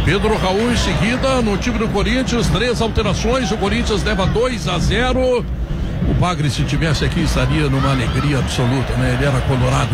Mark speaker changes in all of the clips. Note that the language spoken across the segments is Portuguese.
Speaker 1: Pedro Raul em seguida, no time do Corinthians, 3 alterações, o Corinthians leva 2-0. O Bagre, se tivesse aqui, estaria numa alegria absoluta, né? Ele era colorado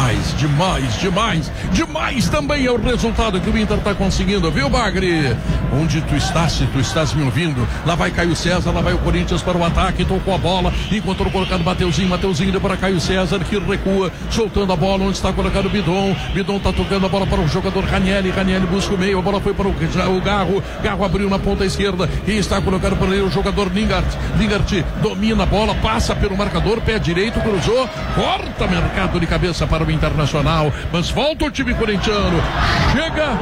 Speaker 1: demais também é o resultado que o Inter tá conseguindo, viu, Bagre? Onde tu estás, se tu estás me ouvindo? Lá vai Caio César, lá vai o Corinthians para o ataque, tocou a bola, encontrou colocado Mateuzinho deu para Caio César, que recua, soltando a bola, onde está colocado o Bidon tá tocando a bola para o jogador Ranieri busca o meio, a bola foi para o Garro abriu na ponta esquerda, e está colocado por ele o jogador Lingard domina a bola, passa pelo marcador, pé direito, cruzou, corta mercado de cabeça para o Internacional, mas volta o time corintiano, chega,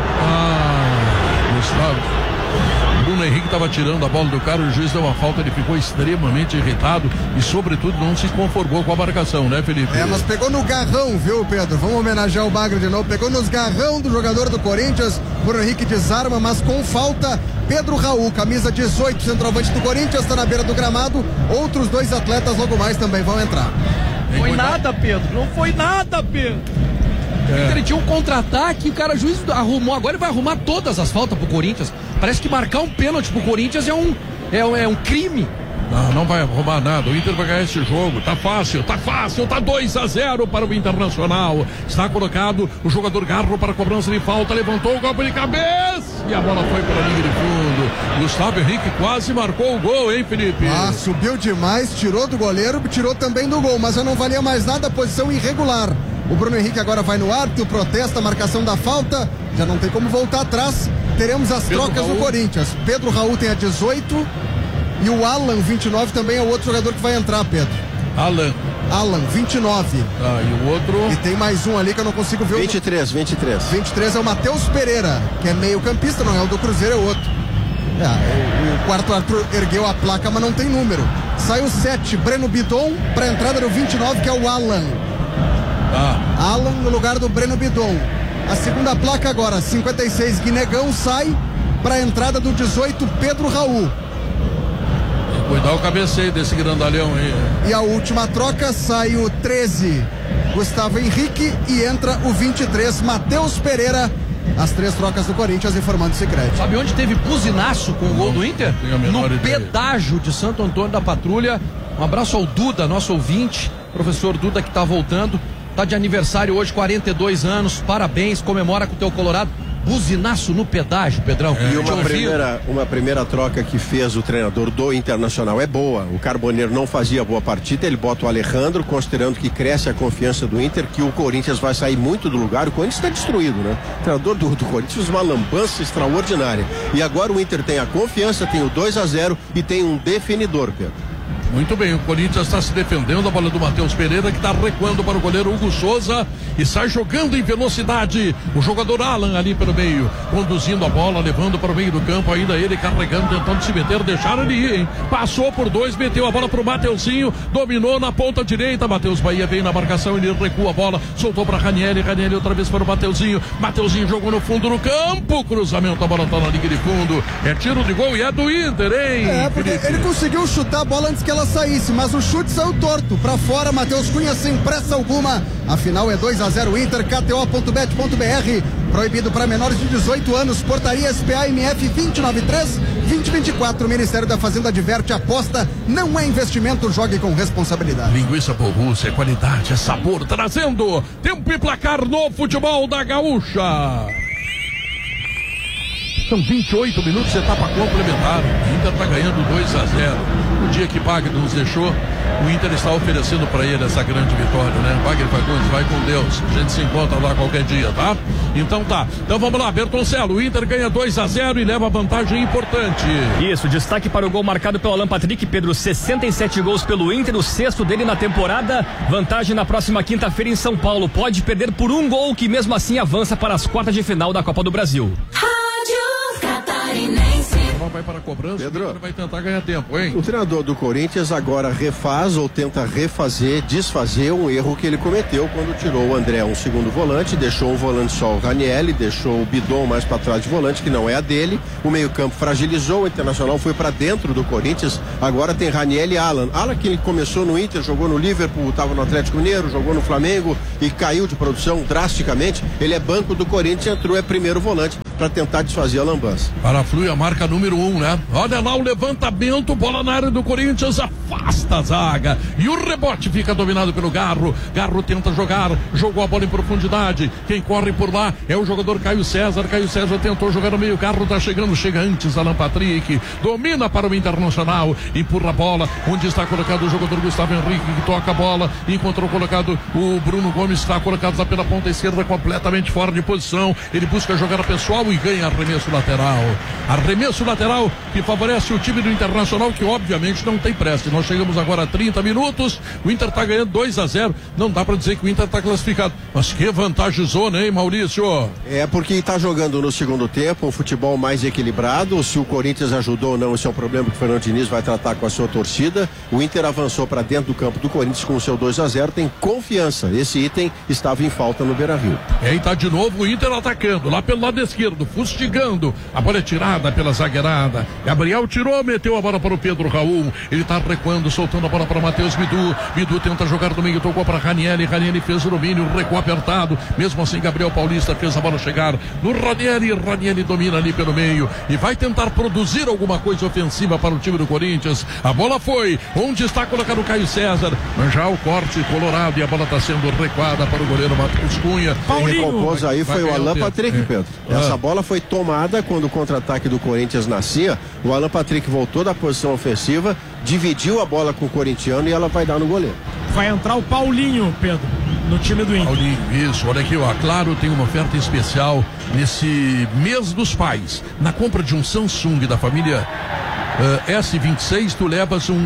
Speaker 1: Gustavo. Bruno Henrique estava tirando a bola do cara, o juiz deu uma falta, ele ficou extremamente irritado e, sobretudo, não se conformou com a marcação, né, Felipe?
Speaker 2: Mas pegou no garrão, viu, Pedro? Vamos homenagear o Bagre de novo. Pegou nos garrão do jogador do Corinthians. Bruno Henrique desarma, mas com falta. Pedro Raul, camisa 18, centroavante do Corinthians, está na beira do gramado. Outros 2 atletas logo mais também vão entrar.
Speaker 3: Não foi nada, Pedro. Ele tinha um contra-ataque, o cara juiz arrumou, agora ele vai arrumar todas as faltas pro Corinthians. Parece que marcar um pênalti pro Corinthians é um crime.
Speaker 1: Não vai arrumar nada, o Inter vai ganhar esse jogo, tá fácil, tá 2-0 para o Internacional. Está colocado o jogador Garro para a cobrança de falta, levantou o golpe de cabeça e a bola foi para a linha de fundo. Gustavo Henrique quase marcou o gol, hein, Felipe?
Speaker 2: Subiu demais, tirou do goleiro, tirou também do gol, mas já não valia mais nada, posição irregular. O Bruno Henrique agora vai no árbitro, protesta a marcação da falta, já não tem como voltar atrás. Teremos as trocas no Corinthians. Pedro Raul tem a 18 e o Alan, 29, também é o outro jogador que vai entrar, Pedro. Alan, 29.
Speaker 1: E o outro?
Speaker 2: E tem mais um ali que eu não consigo ver.
Speaker 4: 23.
Speaker 2: 23 é o Matheus Pereira, que é meio campista, não é o do Cruzeiro, é o outro. O quarto árbitro ergueu a placa, mas não tem número. Sai o 7, Breno Bidon, para a entrada do 29, que é o Alan. Alan no lugar do Breno Bidon. A segunda placa agora, 56, Guinegão, sai para a entrada do 18, Pedro Raul.
Speaker 1: Cuidar o cabeceio desse grandalhão aí.
Speaker 2: E a última troca, sai o 13, Gustavo Henrique, e entra o 23, Matheus Pereira. As 3 trocas do Corinthians, informando o Sicredi.
Speaker 3: Sabe onde teve buzinaço com o gol do Inter? No pedágio de Santo Antônio da Patrulha. Um abraço ao Duda, nosso ouvinte, professor Duda, que tá voltando. Tá de aniversário hoje, 42 anos, parabéns, comemora com o teu Colorado. Buzinaço no pedágio, Pedrão.
Speaker 4: E uma primeira troca que fez o treinador do Internacional é boa. O Carboneiro não fazia boa partida, ele bota o Alejandro, considerando que cresce a confiança do Inter, que o Corinthians vai sair muito do lugar. O Corinthians está destruído, né? O treinador do Corinthians, uma lambança extraordinária. E agora o Inter tem a confiança, tem o 2-0 e tem um definidor, Pedro.
Speaker 1: Muito bem, o Corinthians está se defendendo, a bola do Matheus Pereira, que está recuando para o goleiro Hugo Souza e sai jogando em velocidade. O jogador Alan ali pelo meio, conduzindo a bola, levando para o meio do campo, ainda ele carregando, tentando se meter, deixaram ele ir, hein? Passou por 2, meteu a bola para o Mateuzinho, dominou na ponta direita, Matheus Bahia veio na marcação, ele recua a bola, soltou para Ranieri outra vez para o Mateuzinho jogou no fundo do campo, cruzamento, a bola está na linha de fundo, é tiro de gol e é do Inter, hein?
Speaker 2: Porque
Speaker 1: Felipe?
Speaker 2: ele conseguiu chutar a bola antes que ela saísse, mas o chute saiu torto pra fora. Matheus Cunha sem pressa alguma. Afinal é 2-0 Inter. KTO.bet.br. Proibido para menores de 18 anos. Portaria SPA-MF 293-2024. Ministério da Fazenda adverte: aposta não é investimento, jogue com responsabilidade.
Speaker 1: Linguiça Borrússia, é qualidade, é sabor, trazendo tempo e placar no futebol da Gaúcha. São 28 minutos, etapa complementar. O Inter está ganhando 2-0. O dia que Bagre nos deixou, o Inter está oferecendo para ele essa grande vitória, né? Bagre Fagundes, vai com Deus. A gente se encontra lá qualquer dia, tá? Então tá. Então vamos lá, Bertoncello. O Inter ganha 2-0 e leva vantagem importante.
Speaker 5: Isso, destaque para o gol marcado pelo Alan Patrick, Pedro, 67 gols pelo Inter, o 6º dele na temporada. Vantagem na próxima quinta-feira em São Paulo. Pode perder por 1 gol, que mesmo assim avança para as quartas de final da Copa do Brasil.
Speaker 1: Vai para a cobrança,
Speaker 4: Pedro,
Speaker 1: vai tentar ganhar tempo, hein?
Speaker 4: O treinador do Corinthians agora refaz ou tenta refazer, desfazer um erro que ele cometeu quando tirou o André, um segundo volante, deixou um volante só, o Ranieri, deixou o Bidon mais para trás de volante, que não é a dele. O meio-campo fragilizou, o Internacional foi para dentro do Corinthians. Agora tem Ranieri e Alan. Alan, que ele começou no Inter, jogou no Liverpool, estava no Atlético Mineiro, jogou no Flamengo e caiu de produção drasticamente. Ele é banco do Corinthians, entrou, é primeiro volante. para tentar desfazer a lambança.
Speaker 1: Para Flui a marca número 1, né? Olha lá o levantamento, bola na área do Corinthians, afasta a zaga e o rebote fica dominado pelo Garro. Garro tenta jogar, jogou a bola em profundidade. Quem corre por lá é o jogador Caio César. Caio César tentou jogar no meio, Garro tá chegando, chega antes Alan Patrick, domina para o Internacional, empurra a bola, onde está colocado o jogador Gustavo Henrique, que toca a bola, encontrou colocado o Bruno Gomes, está colocado lá pela ponta esquerda, completamente fora de posição. Ele busca jogar a pessoal e ganha arremesso lateral. Arremesso lateral que favorece o time do Internacional, que obviamente não tem pressa. Nós chegamos agora a 30 minutos, o Inter tá ganhando 2-0. Não dá para dizer que o Inter tá classificado. Mas que vantagem zona, hein, Maurício?
Speaker 4: É porque tá jogando no segundo tempo, um futebol mais equilibrado. Se o Corinthians ajudou ou não, esse é um problema que o Fernando Diniz vai tratar com a sua torcida. O Inter avançou para dentro do campo do Corinthians com o seu 2-0, tem confiança. Esse item estava em falta no Beira-Rio.
Speaker 1: E aí tá de novo o Inter atacando, lá pelo lado esquerdo, fustigando. A bola é tirada pela zagueirada. Gabriel tirou, meteu a bola para o Pedro Raul. Ele tá recuando, soltando a bola para Matheus Bidu. Bidu tenta jogar do meio, tocou para Ranieri. Ranieri fez o domínio, recuo apertado. Mesmo assim, Gabriel Paulista fez a bola chegar no Ranieri. Ranieri domina ali pelo meio e vai tentar produzir alguma coisa ofensiva para o time do Corinthians. A bola foi onde está colocado o Caio César. Mas já o corte colorado e a bola está sendo recuada para o goleiro Matheus Cunha.
Speaker 4: Quem recompôs aí foi o Alan Patrick, Pedro. Essa bola foi tomada quando o contra-ataque do Corinthians nascia. O Alan Patrick voltou da posição ofensiva, dividiu a bola com o corintiano e ela vai dar no goleiro.
Speaker 6: Vai entrar o Paulinho, Pedro, no time do Inter.
Speaker 1: Paulinho, isso, olha aqui, ó, Claro tem uma oferta especial nesse mês dos pais. Na compra de um Samsung da família S26, tu levas um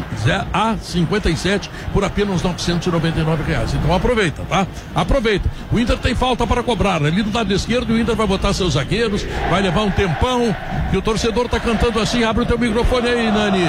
Speaker 1: A57 por apenas R$999. Então aproveita, tá? Aproveita. O Inter tem falta para cobrar. Ali do lado esquerdo, o Inter vai botar seus zagueiros, vai levar um tempão. E o torcedor tá cantando assim. Abre o teu microfone aí, Nani.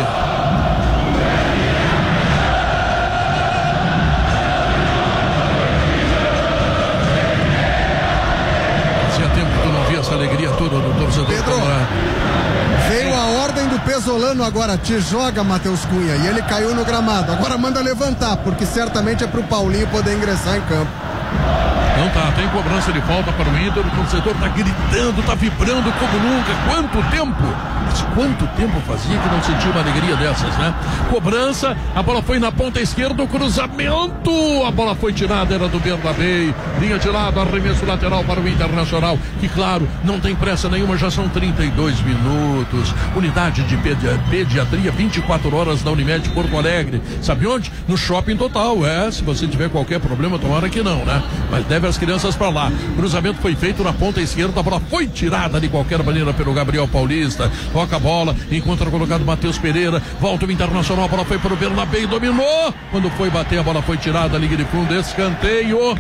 Speaker 1: Fazia tempo que tu não via essa alegria toda do torcedor.
Speaker 2: Pedro, veio a ordem do Pesolano agora, te joga, Matheus Cunha, e ele caiu no gramado. Agora manda levantar, porque certamente é pro Paulinho poder ingressar em campo.
Speaker 1: Não tá, tem cobrança de falta para o Inter, o torcedor tá gritando, tá vibrando como nunca. Quanto tempo? Mas quanto tempo fazia que não sentia uma alegria dessas, né? Cobrança, a bola foi na ponta esquerda, o cruzamento, a bola foi tirada, era do Bernabé, linha de lado, arremesso lateral para o Internacional, que claro, não tem pressa nenhuma, já são 32 minutos. Unidade de pediatria, 24 horas na Unimed Porto Alegre. Sabe onde? No Shopping Total, se você tiver qualquer problema, tomara que não, né? Mas deve as crianças para lá. Cruzamento foi feito na ponta esquerda, a bola foi tirada de qualquer maneira pelo Gabriel Paulista. Toca a bola, encontra colocado Matheus Pereira, volta o Internacional, a bola foi para o Bernabé e dominou. Quando foi bater, a bola foi tirada, liga de fundo, escanteio.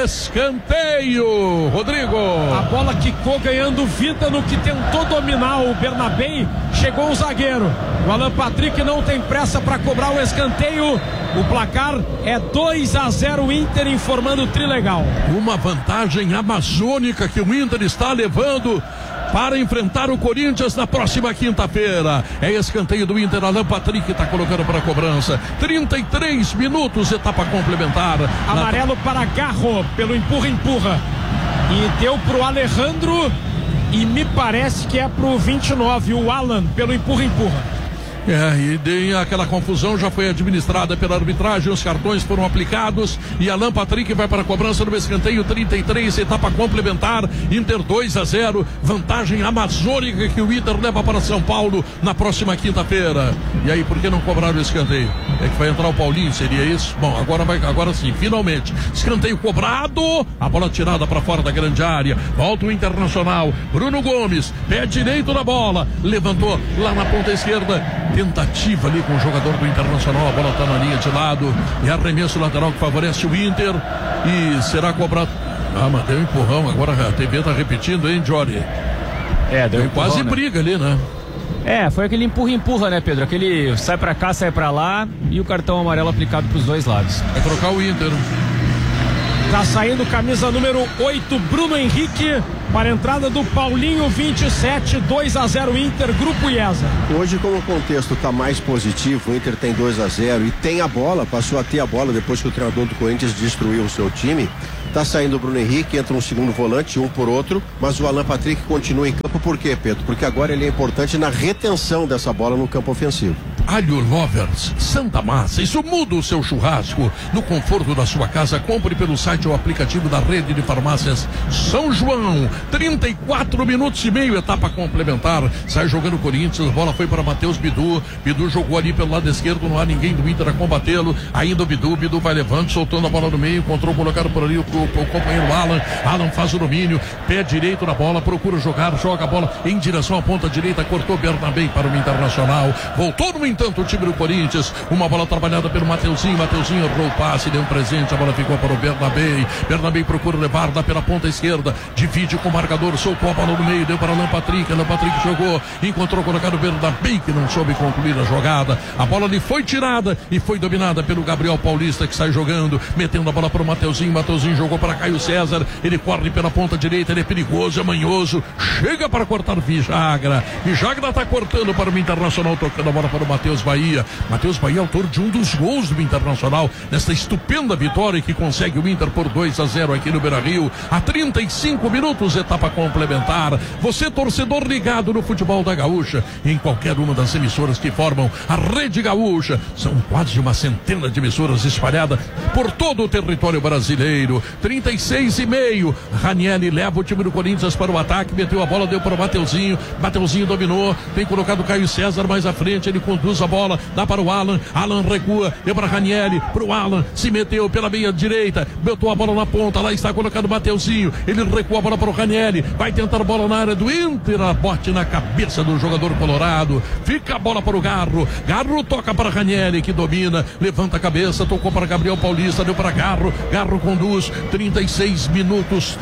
Speaker 1: Rodrigo.
Speaker 6: A bola quicou ganhando vida no que tentou dominar o Bernabé. Chegou o zagueiro. O Alan Patrick não tem pressa para cobrar o escanteio. O placar é 2-0 Inter, informando o Trilegal.
Speaker 1: Uma vantagem amazônica que o Inter está levando para enfrentar o Corinthians na próxima quinta-feira. É escanteio do Inter, Alan Patrick está colocando para a cobrança. 33 minutos, etapa complementar.
Speaker 6: Amarelo para Garro, pelo empurra-empurra. E deu pro Alejandro e me parece que é pro 29, o Alan, pelo empurra-empurra.
Speaker 1: E tem aquela confusão, já foi administrada pela arbitragem, os cartões foram aplicados e Alan Patrick vai para a cobrança no escanteio. 33, etapa complementar, Inter 2-0, vantagem amazônica que o Inter leva para São Paulo na próxima quinta-feira. E aí, por que não cobrar o escanteio? É que vai entrar o Paulinho, seria isso? Bom, agora sim, finalmente. Escanteio cobrado, a bola tirada para fora da grande área. Volta o Internacional, Bruno Gomes, pé direito na bola, levantou lá na ponta esquerda. Tentativa ali com o jogador do Internacional, a bola está na linha de lado e arremesso lateral que favorece o Inter e será cobrado. Mas deu um empurrão, agora a TV está repetindo, hein, Jory?
Speaker 5: Deu
Speaker 1: quase empurrão, briga ali, né?
Speaker 5: Foi aquele empurra-empurra, né, Pedro? Aquele sai pra cá, sai pra lá e o cartão amarelo aplicado pros dois lados.
Speaker 1: Vai trocar o Inter.
Speaker 6: Tá saindo camisa número 8, Bruno Henrique, para a entrada do Paulinho, 27, 2-0 Inter, Grupo IESA.
Speaker 4: Hoje, como o contexto está mais positivo, o Inter tem 2-0 e tem a bola, passou a ter a bola depois que o treinador do Corinthians destruiu o seu time. Tá saindo o Bruno Henrique, entra um segundo volante, um por outro, mas o Alan Patrick continua em campo. Por quê, Pedro? Porque agora ele é importante na retenção dessa bola no campo ofensivo.
Speaker 1: Alho Lovers, Santa Massa, isso muda o seu churrasco. No conforto da sua casa, compre pelo site ou aplicativo da rede de farmácias São João. 34 minutos e meio, etapa complementar. Sai jogando o Corinthians, a bola foi para Matheus Bidu. Bidu jogou ali pelo lado esquerdo, não há ninguém do Inter a combatê-lo. Ainda o Bidu vai levando, soltando a bola no meio, encontrou colocado por ali o companheiro Alan faz o domínio, pé direito na bola, procura jogar, joga a bola em direção à ponta direita, cortou Bernabé para o Internacional, voltou no entanto o time do Corinthians, uma bola trabalhada pelo Mateuzinho errou o passe, deu um presente, a bola ficou para o Bernabé procura levar, dá pela ponta esquerda, divide com o marcador, soltou a bola no meio, deu para Alan Patrick jogou, encontrou colocado o Bernabé, que não soube concluir a jogada, a bola ali foi tirada e foi dominada pelo Gabriel Paulista, que sai jogando, metendo a bola para o Mateuzinho jogou para Caio César, ele corre pela ponta direita, ele é perigoso, é manhoso, chega para cortar Vijagra está cortando para o Internacional, tocando a bola para o Matheus Bahia, autor de um dos gols do Internacional, nesta estupenda vitória que consegue o Inter por 2-0 aqui no Beira-Rio, a 35 minutos, etapa complementar. Você, torcedor ligado no futebol da Gaúcha, em qualquer uma das emissoras que formam a Rede Gaúcha, são quase uma centena de emissoras espalhadas por todo o território brasileiro. 36,5. Ranieri leva o time do Corinthians para o ataque, meteu a bola, deu para o Mateuzinho dominou, tem colocado o Caio César mais à frente, ele conduz a bola, dá para o Alan recua, deu para Ranieri, para o Alan, se meteu pela meia direita, botou a bola na ponta, lá está colocado o Mateuzinho, ele recua a bola para o Ranieri, vai tentar a bola na área do Inter, a bote na cabeça do jogador colorado, fica a bola para o Garro toca para Ranieri, que domina, levanta a cabeça, tocou para Gabriel Paulista, deu para Garro conduz, 36 minutos,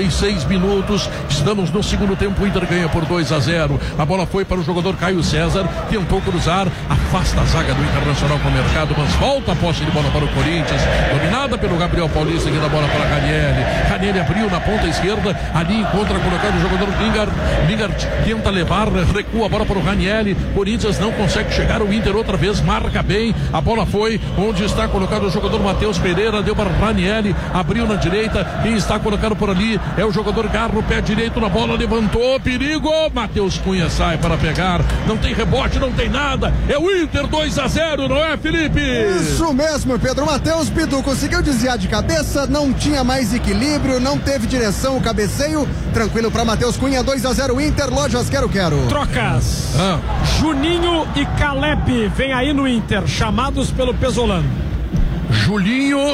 Speaker 1: estamos no segundo tempo, o Inter ganha por 2-0, a bola foi para o jogador Caio César, tentou cruzar, afasta a zaga do Internacional com o Mercado, mas volta a posse de bola para o Corinthians, dominada pelo Gabriel Paulista, que dá a bola para Ranieri abriu na ponta esquerda, ali encontra colocado o jogador Lingard tenta levar, recua a bola para o Ranieri, Corinthians não consegue chegar, o Inter outra vez marca bem, a bola foi onde está colocado o jogador Matheus Pereira, deu para Ranieri, abriu na direita, quem está colocado por ali é o jogador Garro, pé direito na bola, levantou, perigo, Matheus Cunha sai para pegar, não tem rebote, não tem nada, é o Inter 2-0, não é, Felipe?
Speaker 2: Isso mesmo, Pedro. Matheus Bidu conseguiu desviar de cabeça, não tinha mais equilíbrio, não teve direção, o cabeceio, tranquilo para Matheus Cunha, 2-0 Inter, Lojas Quero.
Speaker 6: Trocas. Juninho e Caleb vem aí no Inter, chamados pelo Pesolano.
Speaker 1: Juninho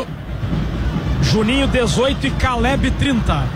Speaker 6: 18 e Caleb 30.
Speaker 1: Caleb.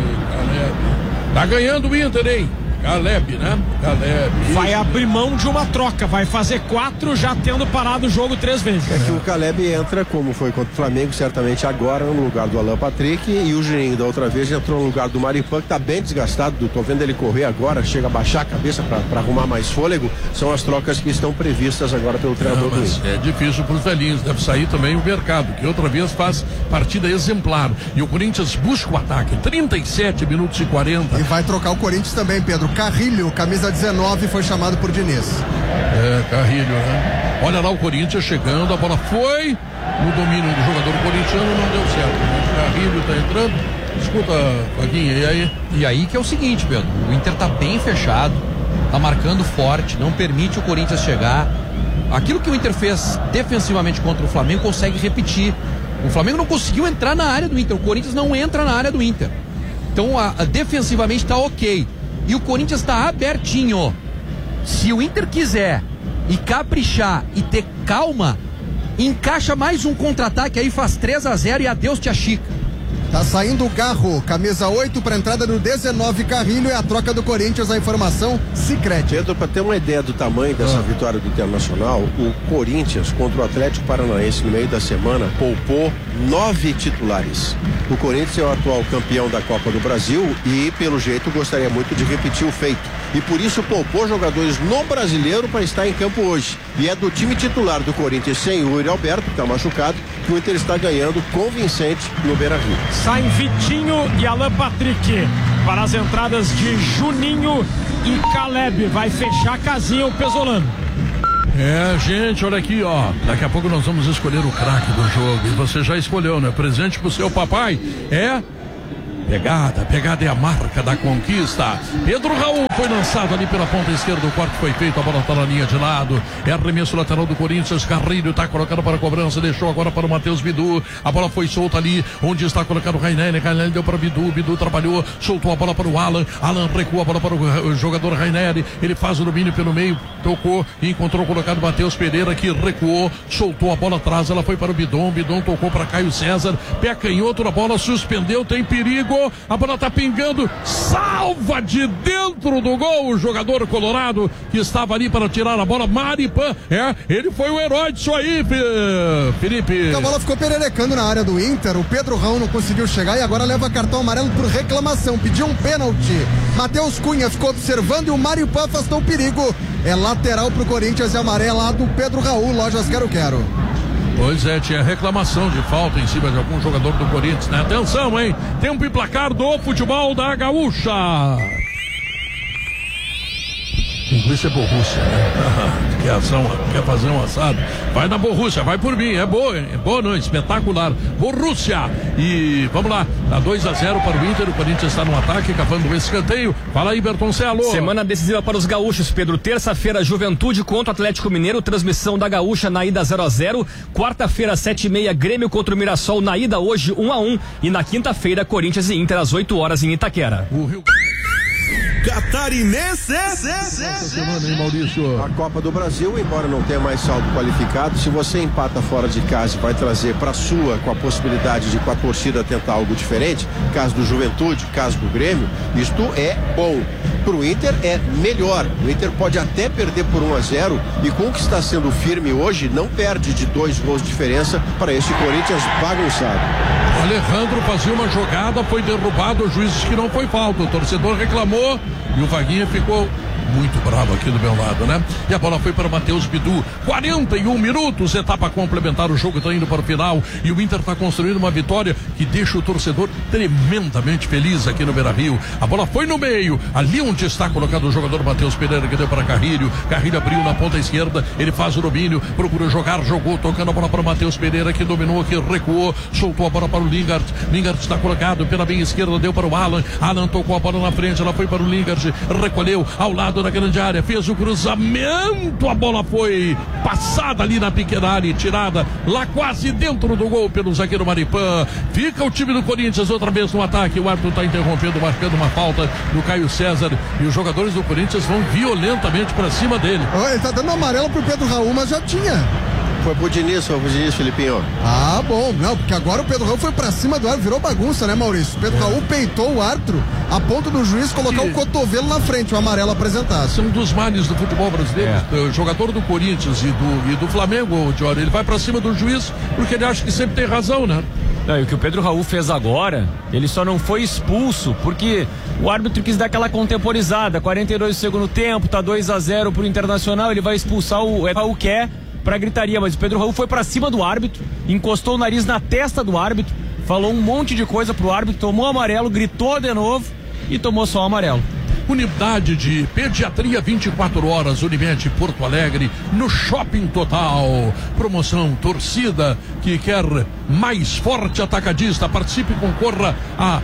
Speaker 1: Tá ganhando o Inter, hein? Caleb, né?
Speaker 6: Vai abrir mão de uma troca, vai fazer 4, já tendo parado o jogo 3 vezes.
Speaker 4: É que o Caleb entra, como foi contra o Flamengo, certamente agora no lugar do Alan Patrick, e o Juninho da outra vez entrou no lugar do Maripan, que tá bem desgastado, tô vendo ele correr agora, chega a baixar a cabeça para arrumar mais fôlego. São as trocas que estão previstas agora pelo treinador do Inter.
Speaker 1: É difícil pros velhinhos, deve sair também o Mercado, que outra vez faz partida exemplar, e o Corinthians busca o ataque, 37 minutos e 40.
Speaker 2: E vai trocar o Corinthians também, Pedro. Carrilho, camisa 19, foi chamado por Diniz.
Speaker 1: Carrilho, né? Olha lá o Corinthians chegando, a bola foi no domínio do jogador corintiano, não deu certo. O Carrilho tá entrando. Escuta, Vaguinha, e aí?
Speaker 3: E aí que é o seguinte, Pedro, o Inter tá bem fechado, tá marcando forte, não permite o Corinthians chegar. Aquilo que o Inter fez defensivamente contra o Flamengo consegue repetir. O Flamengo não conseguiu entrar na área do Inter, o Corinthians não entra na área do Inter. Então, defensivamente tá ok. E o Corinthians está abertinho. Se o Inter quiser e caprichar e ter calma, encaixa mais um contra-ataque aí, faz 3-0 e adeus Tia Chica.
Speaker 2: Tá saindo o Garro, camisa 8 para entrada do 19 Carrilho, é a troca do Corinthians, a informação Sicredi.
Speaker 4: Pedro, para ter uma ideia do tamanho dessa vitória do Internacional, o Corinthians contra o Atlético Paranaense no meio da semana poupou 9 titulares. O Corinthians é o atual campeão da Copa do Brasil e, pelo jeito, gostaria muito de repetir o feito. E por isso poupou jogadores no Brasileiro para estar em campo hoje. E é do time titular do Corinthians, sem o Yuri Alberto, que está machucado, que o Inter está ganhando convincente no Beira-Rio.
Speaker 6: Saem Vitinho e Alan Patrick para as entradas de Juninho e Caleb. Vai fechar a casinha o Pesolano.
Speaker 1: Gente, olha aqui, ó. Daqui a pouco nós vamos escolher o craque do jogo. E você já escolheu, né? Presente pro seu papai é... Pegada é a marca da conquista. Pedro Raul foi lançado ali pela ponta esquerda, o corte foi feito, a bola está na linha de lado. É arremesso lateral do Corinthians, Carrilho está colocado para a cobrança, deixou agora para o Matheus Bidu. A bola foi solta ali, onde está colocado o Rainelli. Rainelli deu para Bidu, Bidu trabalhou, soltou a bola para o Alan. Alan recua a bola para o jogador Rainelli. Ele faz o domínio pelo meio, tocou e encontrou colocado Matheus Pereira, que recuou, soltou a bola atrás, ela foi para o Bidon. Bidon tocou para Caio César, pé canhoto na bola, suspendeu, tem perigo. A bola tá pingando, salva de dentro do gol o jogador colorado que estava ali para tirar a bola, Maripan. Ele foi o herói disso aí, Felipe.
Speaker 2: A bola ficou pererecando na área do Inter, o Pedro Raul não conseguiu chegar e agora leva cartão amarelo por reclamação, pediu um pênalti. Matheus Cunha ficou observando e o Maripan afastou o perigo. É lateral pro Corinthians e amarelado do Pedro Raul, Lojas Quero-Quero.
Speaker 1: Pois é, tinha reclamação de falta em cima de algum jogador do Corinthians, né? Atenção, hein? Tempo e placar do futebol da Gaúcha. Linguiça é Borrússia, né? Quer fazer um assado? Vai na Borrússia, vai por mim, é boa, hein? É boa, não, espetacular. Borrússia. E vamos lá, tá 2-0 para o Inter, o Corinthians está no ataque, cavando o escanteio. Fala aí, Bertoncello.
Speaker 5: Semana decisiva para os gaúchos, Pedro. Terça-feira, Juventude contra o Atlético Mineiro, transmissão da Gaúcha na ida 0-0. Quarta-feira, 7h30, Grêmio contra o Mirassol na ida hoje 1-1. E na quinta-feira, Corinthians e Inter às 8 horas em Itaquera.
Speaker 1: O Rio
Speaker 7: Catarinense.
Speaker 4: A Copa do Brasil, embora não tenha mais saldo qualificado, se você empata fora de casa e vai trazer para sua, com a possibilidade de com a torcida tentar algo diferente, caso do Juventude, caso do Grêmio, isto é bom. Pro Inter é melhor. O Inter pode até perder por 1-0 e com o que está sendo firme hoje, não perde de 2 gols de diferença para este Corinthians bagunçado.
Speaker 1: Alejandro fazia uma jogada, foi derrubado, o juiz disse que não foi falta, o torcedor reclamou e o Vaguinha ficou muito bravo aqui do meu lado, né? E a bola foi para o Matheus Bidu. 41 minutos, etapa complementar, o jogo está indo para o final e o Inter está construindo uma vitória que deixa o torcedor tremendamente feliz aqui no Beira-Rio. A bola foi no meio, ali onde está colocado o jogador Matheus Pereira, que deu para Carrilho. Carrilho abriu na ponta esquerda, ele faz o domínio, procura jogar, jogou, tocando a bola para o Matheus Pereira, que dominou, que recuou, soltou a bola para o Lingard. Lingard está colocado pela bem esquerda, deu para o Alan. Alan tocou a bola na frente, ela foi para o Lingard, recolheu ao lado da grande área, fez o cruzamento, a bola foi passada ali na pequena área e tirada lá quase dentro do gol pelo zagueiro Maripan. Fica o time do Corinthians outra vez no ataque, o árbitro está interrompendo, marcando uma falta do Caio César e os jogadores do Corinthians vão violentamente para cima dele.
Speaker 2: Ele tá dando amarelo pro Pedro Raul, mas já tinha.
Speaker 4: Foi pro Diniz, Felipinho.
Speaker 2: Ah, bom, não, porque agora o Pedro Raul foi pra cima do árbitro, virou bagunça, né, Maurício? O Pedro Raul peitou o árbitro a ponto do juiz colocar o cotovelo na frente, o amarelo apresentado.
Speaker 1: São dos males do futebol brasileiro. O jogador do Corinthians e do Flamengo, Johnny, ele vai pra cima do juiz porque ele acha que sempre tem razão, né?
Speaker 8: Não, e o que o Pedro Raul fez agora, ele só não foi expulso porque o árbitro quis dar aquela contemporizada, 42 do segundo tempo, tá 2-0 pro Internacional, ele vai expulsar o Raul quer pra gritaria, mas o Pedro Raul foi pra cima do árbitro, encostou o nariz na testa do árbitro, falou um monte de coisa pro árbitro, tomou amarelo, gritou de novo e tomou só o amarelo.
Speaker 1: Unidade de Pediatria 24 horas, Unimed Porto Alegre, no Shopping Total. Promoção torcida que quer mais forte atacadista. Participe e concorra a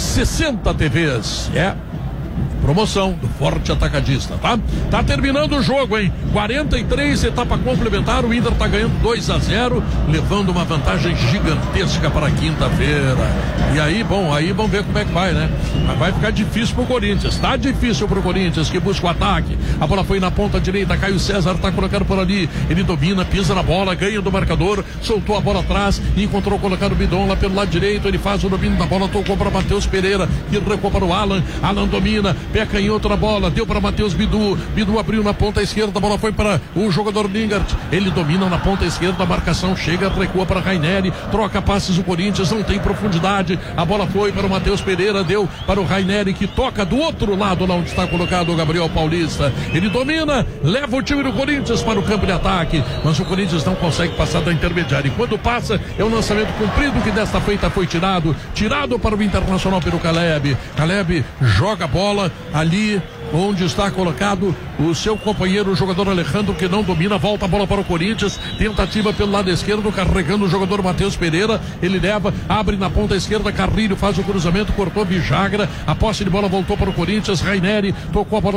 Speaker 1: 60 TVs. Promoção do Forte Atacadista, tá? Tá terminando o jogo, hein? 43, etapa complementar, o Inter tá ganhando 2-0, levando uma vantagem gigantesca para quinta-feira. E aí, bom, aí vamos ver como é que vai, né? Mas vai ficar difícil pro Corinthians, tá difícil pro Corinthians, que busca o ataque. A bola foi na ponta direita, Caio César tá colocando por ali, ele domina, pisa na bola, ganha do marcador, soltou a bola atrás e encontrou colocado o Bidon lá pelo lado direito, ele faz o domínio da bola, tocou para Matheus Pereira, que recuou para o Alan, Alan domina, pé canhoto na bola, deu para Matheus Bidu, Bidu abriu na ponta esquerda, a bola foi para o jogador Lingard, ele domina na ponta esquerda, a marcação chega, recua para Rainelli, troca passes o Corinthians, não tem profundidade, a bola foi para o Matheus Pereira, deu para o Rainelli, que toca do outro lado, lá onde está colocado o Gabriel Paulista, ele domina, leva o time do Corinthians para o campo de ataque, mas o Corinthians não consegue passar da intermediária, e quando passa, é um lançamento comprido que desta feita foi tirado para o Internacional pelo Caleb joga a bola ali onde está colocado o seu companheiro, o jogador Alejandro, que não domina, volta a bola para o Corinthians, tentativa pelo lado esquerdo, carregando o jogador Matheus Pereira, ele leva, abre na ponta esquerda, Carrilho faz o cruzamento, cortou Bijagra, a posse de bola voltou para o Corinthians, Raineri tocou a bola